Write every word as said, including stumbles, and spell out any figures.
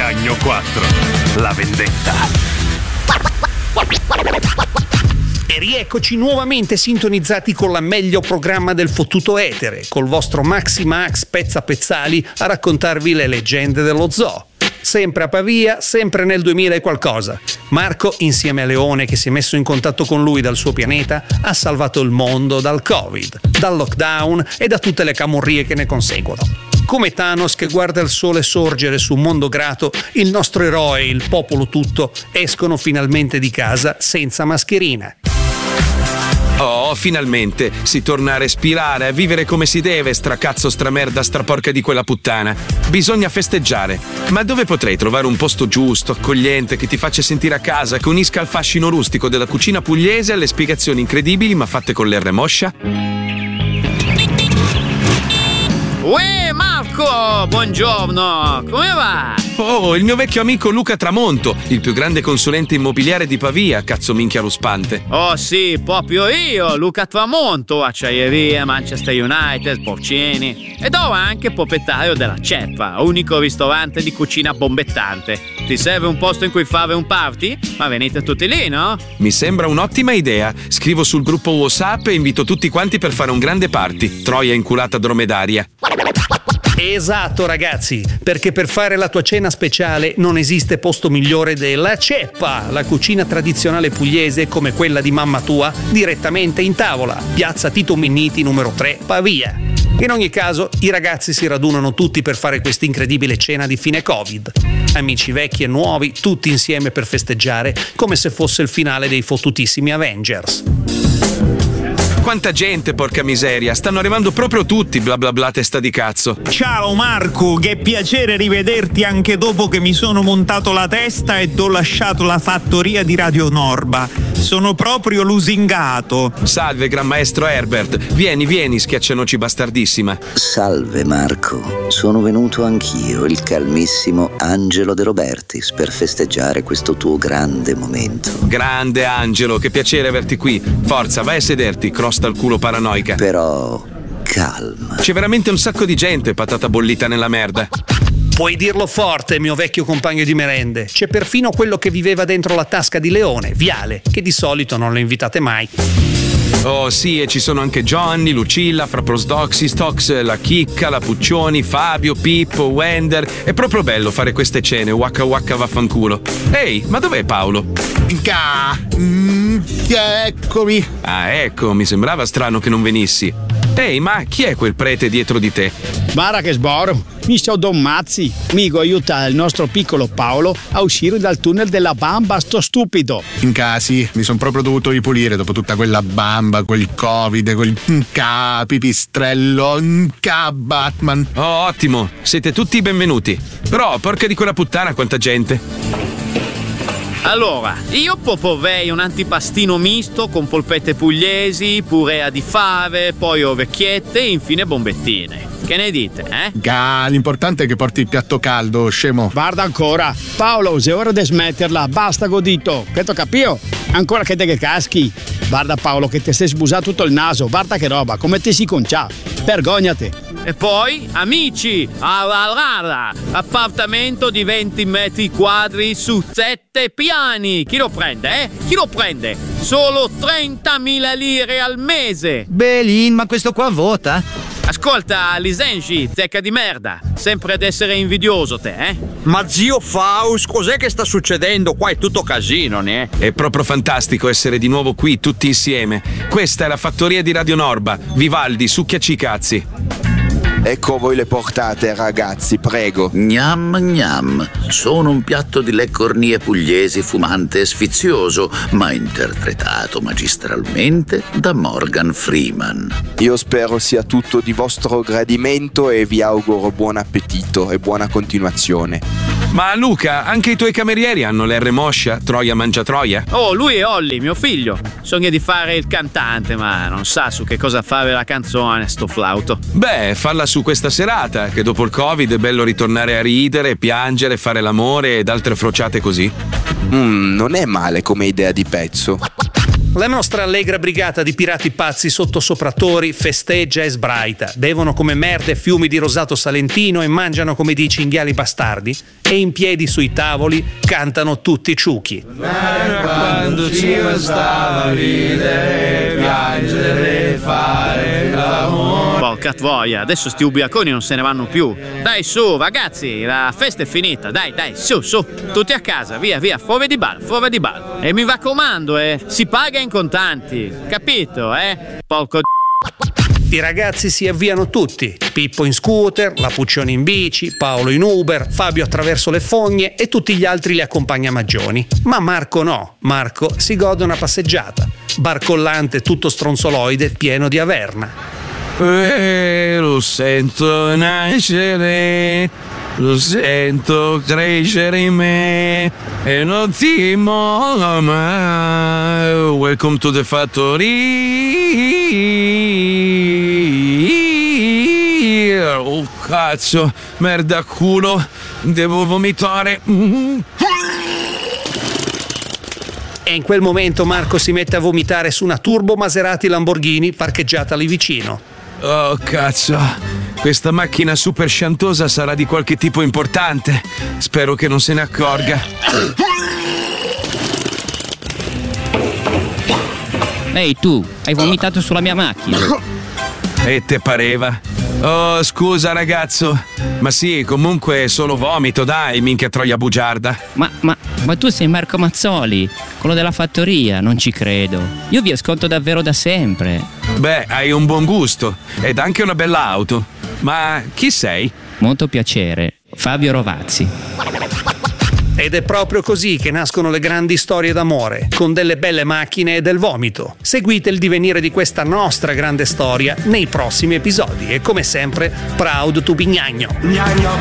Piagno quattro, la vendetta. E rieccoci nuovamente sintonizzati con la meglio programma del fottuto etere, col vostro Maxi Max Pezzapezzali a raccontarvi le leggende dello zoo. Sempre a Pavia, sempre nel duemila e qualcosa. Marco, insieme a Leone che si è messo in contatto con lui dal suo pianeta, ha salvato il mondo dal Covid, dal lockdown e da tutte le camorrie che ne conseguono. Come Thanos che guarda il sole sorgere su un mondo grato, il nostro eroe e il popolo tutto escono finalmente di casa senza mascherina. Oh, finalmente si torna a respirare, a vivere come si deve, stracazzo, stramerda, straporca di quella puttana. Bisogna festeggiare. Ma dove potrei trovare un posto giusto, accogliente, che ti faccia sentire a casa, che unisca il fascino rustico della cucina pugliese alle spiegazioni incredibili ma fatte con l'R moscia? Uè, Marco, buongiorno, come va? Oh, il mio vecchio amico Luca Tramonto, il più grande consulente immobiliare di Pavia, cazzo minchia ruspante. Oh sì, proprio io, Luca Tramonto, acciaieria, Manchester United, porcini. Ed ora anche proprietario della Ceppa, unico ristorante di cucina bombettante. Ti serve un posto in cui fare un party? Ma venite tutti lì, no? Mi sembra un'ottima idea. Scrivo sul gruppo WhatsApp e invito tutti quanti per fare un grande party. Troia inculata dromedaria. Esatto ragazzi, perché per fare la tua cena speciale non esiste posto migliore della Ceppa, la cucina tradizionale pugliese come quella di mamma tua, direttamente in tavola, piazza Tito Minniti numero tre, Pavia. In ogni caso, i ragazzi si radunano tutti per fare questa incredibile cena di fine Covid. Amici vecchi e nuovi, tutti insieme per festeggiare, come se fosse il finale dei fottutissimi Avengers. Quanta gente, porca miseria, stanno arrivando proprio tutti, bla bla bla testa di cazzo. Ciao Marco, che piacere rivederti anche dopo che mi sono montato la testa e t'ho lasciato la fattoria di Radio Norba. Sono proprio lusingato. Salve, gran maestro Herbert. Vieni, vieni, schiaccianoci bastardissima. Salve Marco, sono venuto anch'io, il calmissimo Angelo De Robertis, per festeggiare questo tuo grande momento. Grande Angelo, che piacere averti qui. Forza, vai a sederti, crosta il culo paranoica. Però calma. C'è veramente un sacco di gente, patata bollita nella merda. Puoi dirlo forte, mio vecchio compagno di merende. C'è perfino quello che viveva dentro la tasca di Leone, Viale, che di solito non lo invitate mai. Oh sì, e ci sono anche Johnny, Lucilla, Fra Prosdoxis, Tox, la Chicca, la Puccioni, Fabio, Pippo, Wender. È proprio bello fare queste cene, waka waka vaffanculo. Ehi, ma dov'è Paolo? Ca... Mm, eccomi. Ah, ecco, mi sembrava strano che non venissi. Ehi, ma chi è quel prete dietro di te? Guarda che sboro, mi sono Don Mazzi, mico aiuta il nostro piccolo Paolo a uscire dal tunnel della bamba, sto stupido. In casi, mi sono proprio dovuto ripulire dopo tutta quella bamba, quel Covid, quel ca pipistrello, ca Batman. Oh, ottimo, siete tutti benvenuti. Però, porca di quella puttana, quanta gente. Allora, io proporrei un antipastino misto con polpette pugliesi, purea di fave, poi orecchiette e infine bombettine. Che ne dite, eh? Ga, l'importante è che porti il piatto caldo, scemo. Guarda ancora, Paolo, se è ora di smetterla, basta godito, che t'ho capito? Ancora che te che caschi. Guarda Paolo che ti sei sbusato tutto il naso, guarda che roba, come ti si concia. Vergognate. E poi, amici, alla appartamento di venti metri quadri su sette piani. Chi lo prende, eh? Chi lo prende? Solo trentamila lire al mese. Belin, ma questo qua vota? Ascolta, Lisenci, zecca di merda. Sempre ad essere invidioso te, eh? Ma zio Faust, cos'è che sta succedendo? Qua è tutto casino, ne? È proprio fantastico essere di nuovo qui, tutti insieme. Questa è la fattoria di Radio Norba. Vivaldi, succhiaci i cazzi. Ecco voi le portate, ragazzi, prego. Gnam gnam, sono un piatto di leccornie pugliesi fumante e sfizioso, ma interpretato magistralmente da Morgan Freeman. Io spero sia tutto di vostro gradimento e vi auguro buon appetito e buona continuazione. Ma Luca, anche i tuoi camerieri hanno l'R moscia? Troia mangia troia? Oh, lui è Olli, mio figlio. Sogna di fare il cantante, ma non sa su che cosa fare la canzone, sto flauto. Beh, falla su questa serata, che dopo il Covid è bello ritornare a ridere, piangere, fare l'amore ed altre frociate così. Mm, non è male come idea di pezzo. La nostra allegra brigata di pirati pazzi sotto sopratori festeggia e sbraita, bevono come merde fiumi di rosato salentino e mangiano come dei cinghiali bastardi, e in piedi sui tavoli cantano tutti ciuchi. Quando ci bastava ridere, piangere, fare l'amore. Porca troia, adesso sti ubriaconi non se ne vanno più. Dai su, ragazzi, la festa è finita, dai, dai, su, su, tutti a casa, via, via, fuori di bar, fuori di bar. E mi raccomando, eh, si paga in contanti, capito, eh? Porco d***o. I ragazzi si avviano tutti, Pippo in scooter, la Puccioni in bici, Paolo in Uber, Fabio attraverso le fogne e tutti gli altri li accompagna Maggioni. Ma Marco no, Marco si gode una passeggiata, barcollante tutto stronzoloide pieno di Averna. Eh, lo sento nascere, lo sento crescere in me e non ti molla mai. Welcome to the factory. Oh cazzo, merda culo, devo vomitare. E in quel momento Marco si mette a vomitare su una Turbo Maserati Lamborghini parcheggiata lì vicino. Oh cazzo, questa macchina super sciantosa sarà di qualche tipo importante. Spero che non se ne accorga. Ehi tu, hai vomitato sulla mia macchina. E te pareva? Oh scusa ragazzo, ma sì, comunque è solo vomito, dai, minchia troia bugiarda. Ma, ma, ma tu sei Marco Mazzoli, quello della fattoria, non ci credo. Io vi ascolto davvero da sempre. Beh, hai un buon gusto ed anche una bella auto. Ma chi sei? Molto piacere, Fabio Rovazzi. Ed è proprio così che nascono le grandi storie d'amore, con delle belle macchine e del vomito. Seguite il divenire di questa nostra grande storia nei prossimi episodi e come sempre, proud to be gnagno. Gnagno.